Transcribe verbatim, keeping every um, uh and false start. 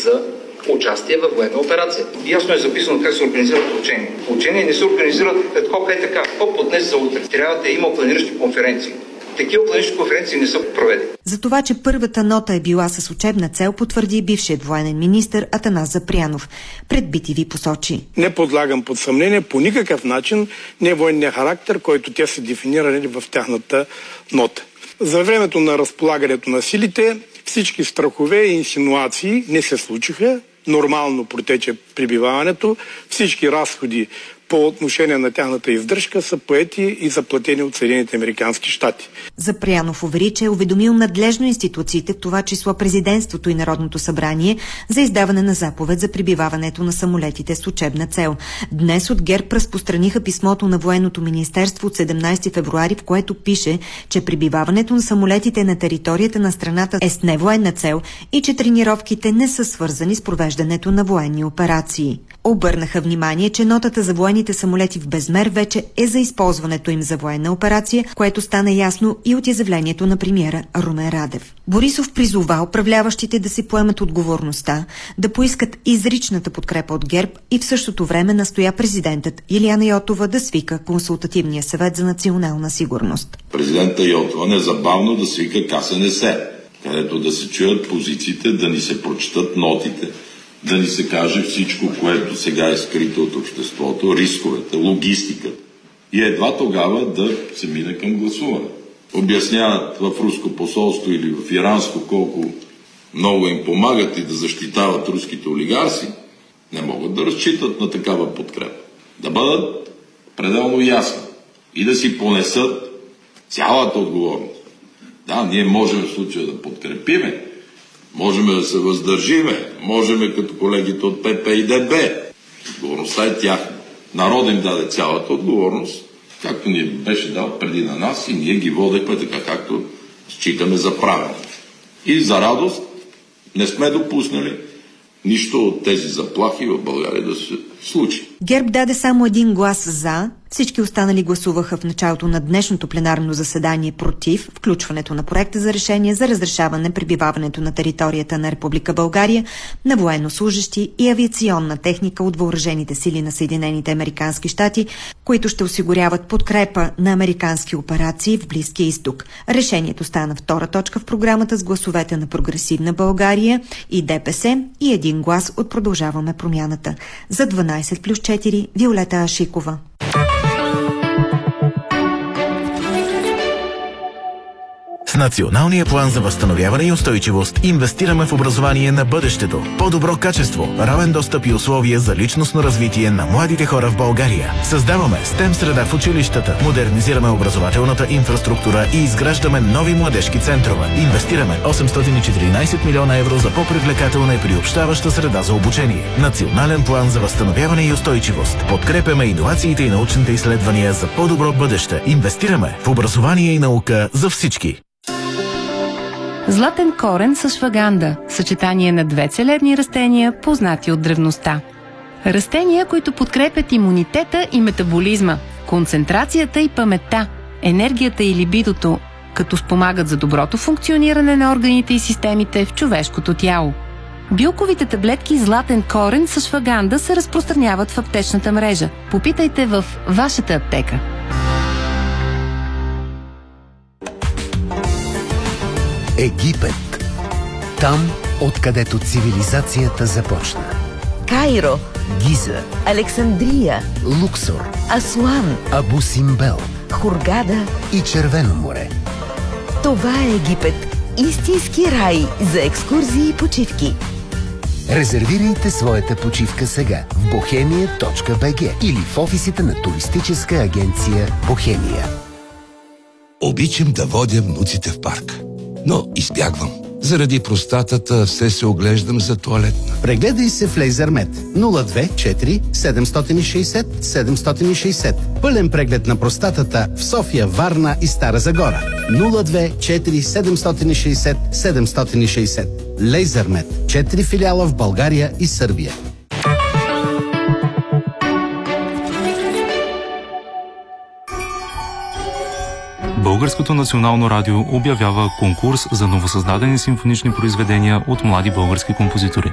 за участие във военна операция. Ясно е записано как се организират учения. Учения не се организират след хоп, е така, хоп, от днес за утре. Трябва да има планиращи конференции. Такива планиращи конференции не са проведени. За това, че първата нота е била с учебна цел, потвърди бившият военен министър Атанас Запрянов. Пред Би Ти Ви посочи: не подлагам под съмнение по никакъв начин невоенния характер, който те са дефинирали в тяхната нота. За времето на разполагането на силите всички страхове и инсинуации не се случиха. Нормално протече пребиваването. Всички разходи по отношение на тяхната издръжка са поети и заплатени от Съединените американски щати. Запрянов увери, че е уведомил надлежно институциите, в това число президентството и Народното събрание, за издаване на заповед за пребиваването на самолетите с учебна цел. Днес от ГЕРБ разпространиха писмото на Военното министерство от седемнадесети февруари, в което пише, че пребиваването на самолетите на територията на страната е с невоенна цел и че тренировките не са свързани с провеждането на военни операции. Обърнаха внимание, че нотата за военните самолети в Безмер вече е за използването им за военна операция, което стана ясно и от изявлението на премиера Румен Радев. Борисов призова управляващите да си поемат отговорността, да поискат изричната подкрепа от ГЕРБ и в същото време настоя президентът Илияна Йотова да свика Консултативния съвет за национална сигурност. Президента Йотова незабавно да свика Ка Се Не Се, където да се чуят позициите, да ни се прочитат нотите, да ни се каже всичко, което сега е скрито от обществото, рисковете, логистиката. И едва тогава да се мине към гласуване. Обясняват в руско посолство или в иранско колко много им помагат и да защитават руските олигарси, не могат да разчитат на такава подкрепа. Да бъдат пределно ясни и да си понесат цялата отговорност. Да, ние можем в случая да подкрепиме, можем да се въздържиме, можем като колегите от Пе Пе и Де Бе. Отговорността е тяхна. Народ им даде цялата отговорност, както ни беше дал преди на нас и ние ги водехме така, както считаме за правилно. И за радост не сме допуснали нищо от тези заплахи в България да се случи. ГЕРБ даде само един глас за, всички останали гласуваха в началото на днешното пленарно заседание против включването на проекта за решение за разрешаване пребиваването на територията на Република България на военнослужещи и авиационна техника от въоръжените сили на Съединените американски щати, които ще осигуряват подкрепа на американски операции в Близкия изток. Решението стана втора точка в програмата с гласовете на Прогресивна България и Де Пе Се и един глас от Продължаваме промяната. За дванадесет плюс четири Виолета Ашикова. С Националния план за възстановяване и устойчивост инвестираме в образование на бъдещето, по-добро качество, равен достъп и условия за личностно развитие на младите хора в България. Създаваме стем среда в училищата, модернизираме образователната инфраструктура и изграждаме нови младежки центрове. Инвестираме осемстотин и четиринадесет милиона евро за по-привлекателна и приобщаваща среда за обучение. Национален план за възстановяване и устойчивост. Подкрепяме иновациите и научните изследвания за по-добро бъдеще. Инвестираме в образование и наука за всички. Златен корен с шваганда – съчетание на две целебни растения, познати от древността. Растения, които подкрепят имунитета и метаболизма, концентрацията и паметта, енергията и либидото, като спомагат за доброто функциониране на органите и системите в човешкото тяло. Билковите таблетки златен корен с шваганда се разпространяват в аптечната мрежа. Попитайте в вашата аптека. Египет. Там, откъдето цивилизацията започна. Кайро, Гиза, Александрия, Луксор, Асуан, Абу Симбел Хургада и Червено море. Това е Египет. Истински рай за екскурзии и почивки. Резервирайте своята почивка сега в бохемия точка би джи или в офисите на туристическа агенция Бохемия. Обичам да водя внуците в парк, но избягвам. Заради простатата все се оглеждам за тоалетна. Прегледай се в Лейзермед нула две четири седемстотин и шейсет седемстотин и шейсет. Пълен преглед на простатата в София, Варна и Стара Загора. нула две четири седемстотин и шейсет седемстотин и шейсет. Лейзермед. четири филиала в България и Сърбия. Българското национално радио обявява конкурс за новосъздадени симфонични произведения от млади български композитори.